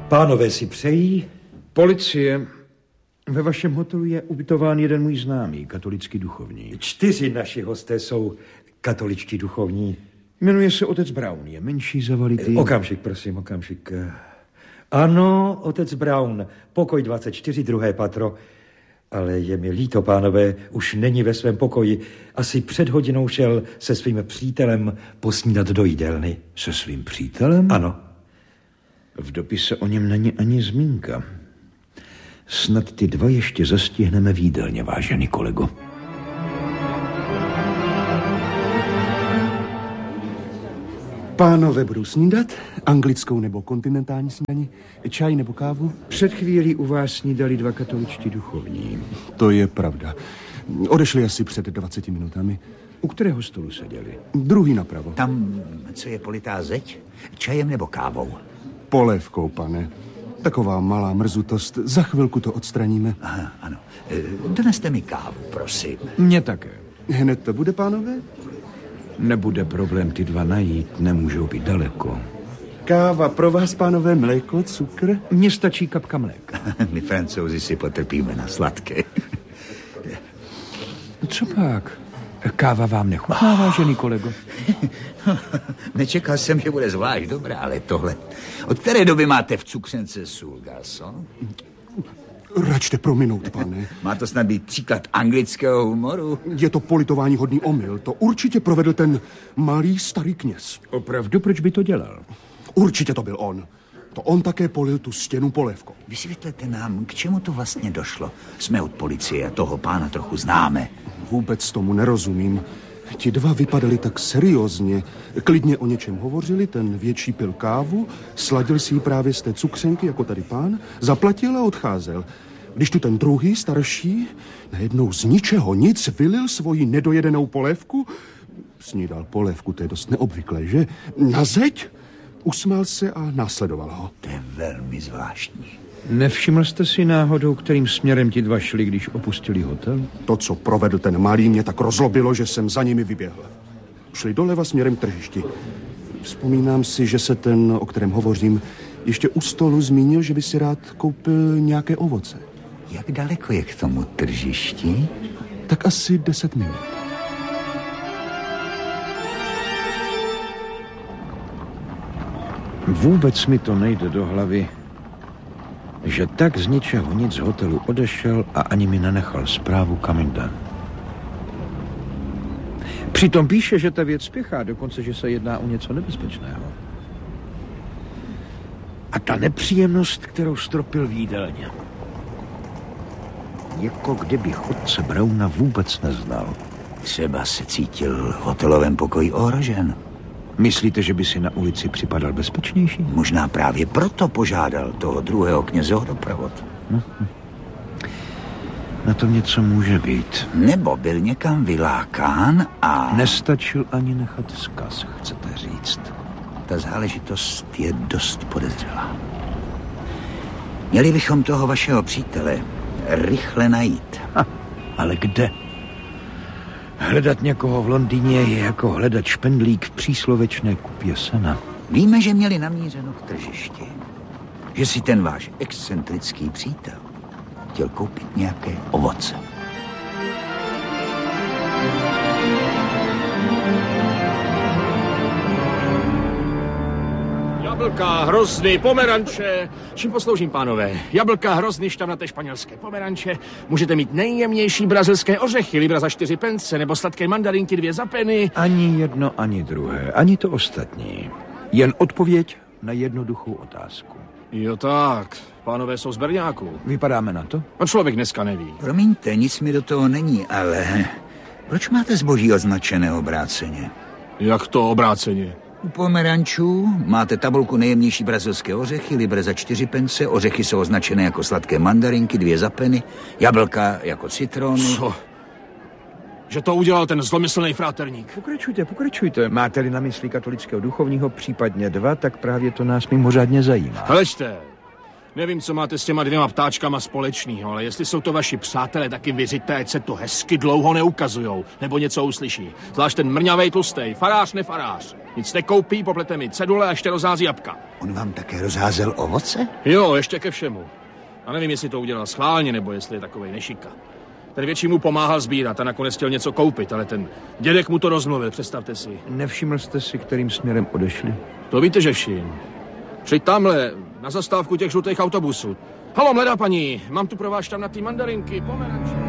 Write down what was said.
Pánové si přejí? Policie. Ve vašem hotelu je ubytován jeden můj známý, katolický duchovní. 4 naši hosté jsou katoličtí duchovní. Jmenuje se otec Brown, je menší, zavalitý. Okamžik, prosím, okamžik. Ano, otec Brown, pokoj 24, 2. patro. Ale je mi líto, pánové, už není ve svém pokoji. Asi před hodinou šel se svým přítelem posnídat do jídelny. Se svým přítelem? Ano. V dopise o něm není ani zmínka. Snad ty dva ještě zastihneme v jídelně, vážený kolego. Pánové budou snídat? Anglickou nebo kontinentální snídani? Čaj nebo kávu? Před chvílí u vás snídali 2 katoličtí duchovní. To je pravda. Odešli asi před 20 minutami. U kterého stolu seděli? Druhý napravo. Tam, co je politá zeď? Čajem nebo kávou? Polévkou, pane. Taková malá mrzutost. Za chvilku to odstraníme. Aha, ano. Doneste mi kávu, prosím. Mně také. Hned to bude, pánové? Nebude problém ty 2 najít, nemůžou být daleko. Káva pro vás, pánové, mléko, cukr? Mně stačí kapka mléka. My Francouzi si potrpíme na sladké. Co pak? Káva vám nechutná, vážený kolego? Nečekal jsem, že bude zvlášť dobrá, ale tohle. Od které doby máte v cukřence sůl, garçon? Račte prominout, pane. Má to snad být příklad anglického humoru? Je to politování hodný omyl. To určitě provedl ten malý starý kněz. Opravdu, proč by to dělal? Určitě to byl on. To on také polil tu stěnu polévkou. Vysvětlete nám, k čemu to vlastně došlo. Jsme od policie a toho pána trochu známe. Vůbec tomu nerozumím. Ti 2 vypadali tak seriózně. Klidně o něčem hovořili, ten větší pil kávu, sladil si ji právě z té cukřenky, jako tady pán, zaplatil a odcházel. Když tu ten druhý, starší, najednou z ničeho nic vylil svoji nedojedenou polévku, snídal polévku, to je dost neobvyklé, že? Na zeď, usmál se a následoval ho. To je velmi zvláštní. Nevšiml jste si náhodou, kterým směrem ti 2 šli, když opustili hotel? To, co provedl ten malý, mě tak rozlobilo, že jsem za nimi vyběhl. Šli doleva směrem k tržišti. Vzpomínám si, že se ten, o kterém hovořím, ještě u stolu zmínil, že by si rád koupil nějaké ovoce. Jak daleko je k tomu tržišti? Tak asi 10 minut. Vůbec mi to nejde do hlavy, že tak z ničeho nic z hotelu odešel a ani mi nenechal zprávu, kam jde. Přitom píše, že ta věc spěchá, dokonce, že se jedná o něco nebezpečného. A ta nepříjemnost, kterou stropil v jídelně. Jako kdybych otce Browna vůbec neznal. Třeba se cítil v hotelovém pokoji ohrožen. Myslíte, že by si na ulici připadal bezpečnější? Možná právě proto požádal toho druhého kněze o doprovod. Na tom něco může být. Nebo byl někam vylákán a... Nestačil ani nechat vzkaz, chcete říct. Ta záležitost je dost podezřelá. Měli bychom toho vašeho přítele rychle najít. Ale kde? Hledat někoho v Londýně je jako hledat špendlík v příslovečné kupě sena. Víme, že měli namířeno k tržišti. Že si ten váš excentrický přítel chtěl koupit nějaké ovoce. Jablka, hrozny, pomeranče. Čím posloužím, pánové? Jablka, hrozny, šťavnaté španělské pomeranče. Můžete mít nejjemnější brazilské ořechy, libra za 4 pence, nebo sladké mandarinky 2 za penny. Ani jedno, ani druhé, ani to ostatní. Jen odpověď na jednoduchou otázku. Jo tak, pánové jsou z Berňáku. Vypadáme na to? A člověk dneska neví. Promiňte, nic mi do toho není, ale... Proč máte zboží označené obráceně? Jak to obráceně? U pomerančů máte tabulku nejjemnější brazilské ořechy, libre za 4 pence, ořechy jsou označené jako sladké mandarinky, 2 za penny, jablka jako citrony. Co? Že to udělal ten zlomyslný fráterník. Pokračujte. Máte-li na mysli katolického duchovního, případně 2, tak právě to nás mimořádně zajímá. Hleďte, Nevím, co máte s těma 2 ptáčkama společného, ale jestli jsou to vaši přátelé, tak jim vyřiďte, ať se to hezky dlouho neukazujou, nebo něco uslyší. Zvlášť ten mrňavej tlustej, farář nefarář. Nic nekoupí, poplete mi cedule a ještě rozhází jabka. On vám také rozházel ovoce? Jo, ještě ke všemu. A nevím, jestli to udělal schválně, nebo jestli je takovej nešika. Ten větší mu pomáhal sbírat a nakonec chtěl něco koupit, ale ten dědek mu to rozmluvil, představte si. Nevšiml jste si, kterým směrem odešli? To víte, že všim. Přijď tamhle, na zastávku těch žlutých autobusů. Halo, mladá paní, mám tu pro vás tam na ty mandarinky, pomeranče.